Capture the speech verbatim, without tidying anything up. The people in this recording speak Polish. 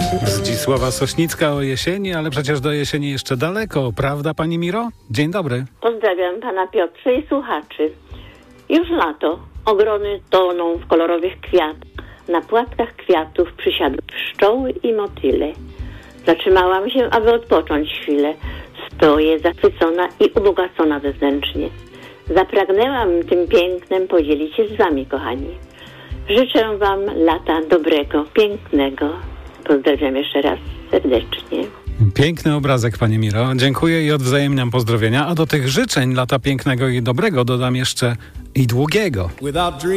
Zdzisława Sośnicka o jesieni, ale przecież do jesieni jeszcze daleko, prawda pani Miro? Dzień dobry. Pozdrawiam pana Piotrze i słuchaczy. Już lato. Ogrody toną w kolorowych kwiatach. Na płatkach kwiatów przysiadły pszczoły i motyle. Zatrzymałam się, aby odpocząć chwilę. Stoję zachwycona i ubogacona wewnętrznie. Zapragnęłam tym pięknem podzielić się z wami, kochani. Życzę wam lata dobrego, pięknego. Pozdrawiam jeszcze raz serdecznie. Piękny obrazek, pani Miro. Dziękuję i odwzajemniam pozdrowienia. A do tych życzeń lata pięknego i dobrego dodam jeszcze i długiego.